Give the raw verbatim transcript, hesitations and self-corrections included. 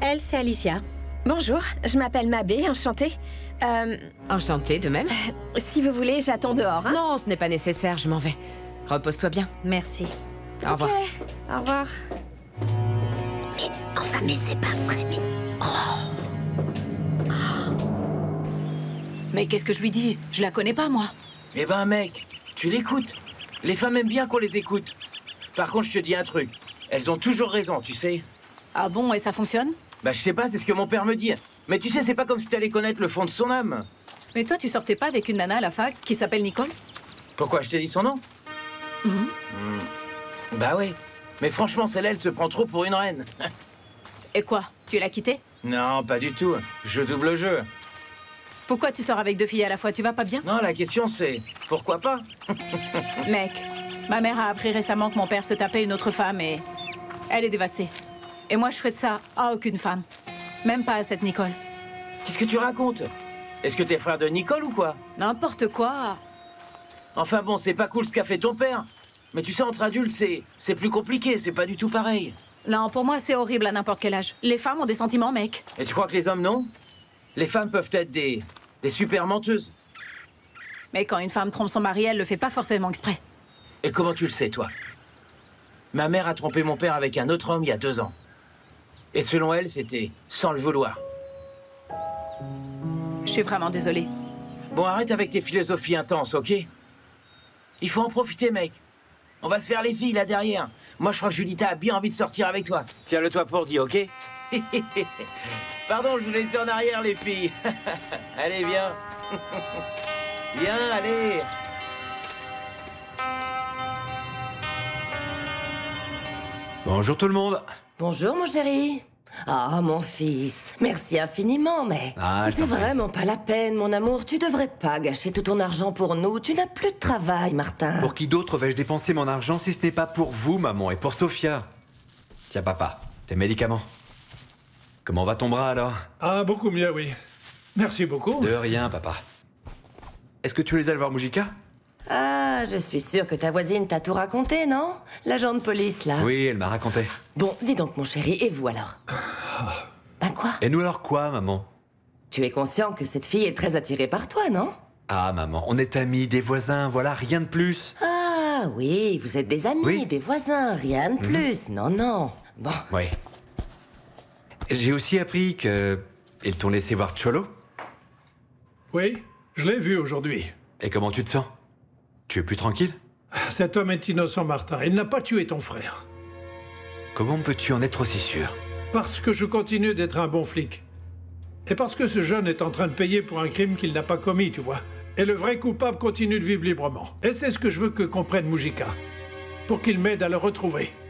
Elle, c'est Alicia. Bonjour, je m'appelle Mabé, enchantée. Euh, Enchantée, de même. euh, si vous voulez, j'attends dehors, hein. Non, ce n'est pas nécessaire, je m'en vais. Repose-toi bien. Merci. Au revoir. Ok, au revoir. Mais, enfin, mais c'est pas vrai, mais... Mais qu'est-ce que je lui dis? Je la connais pas, moi. Eh ben, mec, tu l'écoutes. Les femmes aiment bien qu'on les écoute. Par contre, je te dis un truc. Elles ont toujours raison, tu sais. Ah bon, et ça fonctionne? Bah, je sais pas, c'est ce que mon père me dit. Mais tu sais, c'est pas comme si t'allais connaître le fond de son âme. Mais toi, tu sortais pas avec une nana à la fac qui s'appelle Nicole? Pourquoi je t'ai dit son nom? Mhm. Hmm. Bah ouais. Mais franchement, celle-là, elle se prend trop pour une reine. Et quoi? Tu l'as quittée? Non, pas du tout. Je double le jeu. Pourquoi tu sors avec deux filles à la fois? Tu vas pas bien? Non, la question c'est pourquoi pas? Mec, ma mère a appris récemment que mon père se tapait une autre femme et... elle est dévastée. Et moi, je ferais de ça à aucune femme. Même pas à cette Nicole. Qu'est-ce que tu racontes? Est-ce que t'es frère de Nicole ou quoi? N'importe quoi. Enfin bon, c'est pas cool ce qu'a fait ton père. Mais tu sais, entre adultes, c'est c'est plus compliqué, c'est pas du tout pareil. Non, pour moi, c'est horrible à n'importe quel âge. Les femmes ont des sentiments, mec. Et tu crois que les hommes, non? Les femmes peuvent être des... des super menteuses. Mais quand une femme trompe son mari, elle le fait pas forcément exprès. Et comment tu le sais, toi? Ma mère a trompé mon père avec un autre homme il y a deux ans. Et selon elle, c'était sans le vouloir. Je suis vraiment désolée. Bon, arrête avec tes philosophies intenses, ok? Il faut en profiter, mec. On va se faire les filles, là, derrière. Moi, je crois que Julita a bien envie de sortir avec toi. Tiens-le-toi pour dit, ok? Pardon, je vous laissais en arrière, les filles. Allez, viens. Viens, allez. Bonjour tout le monde. Bonjour mon chéri. Ah mon fils, merci infiniment, mais Ah, je c'était t'en prie. vraiment pas la peine, mon amour. Tu devrais pas gâcher tout ton argent pour nous. Tu n'as plus de travail, Martin. Pour qui d'autre vais-je dépenser mon argent si ce n'est pas pour vous, maman, et pour Sophia? Tiens, papa, tes médicaments. Comment va ton bras alors? Ah, beaucoup mieux, oui. Merci beaucoup. De rien, papa. Est-ce que tu les allé voir Mujica? Ah, je suis sûre que ta voisine t'a tout raconté, non? L'agent de police, là. Oui, elle m'a raconté. Bon, dis donc, mon chéri, et vous alors? Ben quoi? Et nous alors quoi, maman? Tu es conscient que cette fille est très attirée par toi, non? Ah, maman, on est amis, des voisins, voilà, rien de plus. Ah oui, vous êtes des amis, Oui. des voisins, rien de plus. Non, non. Bon, Oui. J'ai aussi appris que... ils t'ont laissé voir Cholo. Oui, je l'ai vu aujourd'hui. Et comment tu te sens? Tu es plus tranquille? Cet homme est innocent, Martin. Il n'a pas tué ton frère. Comment peux-tu en être aussi sûr? Parce que je continue d'être un bon flic. Et parce que ce jeune est en train de payer pour un crime qu'il n'a pas commis, tu vois. Et le vrai coupable continue de vivre librement. Et c'est ce que je veux que comprenne Mujica. Pour qu'il m'aide à le retrouver.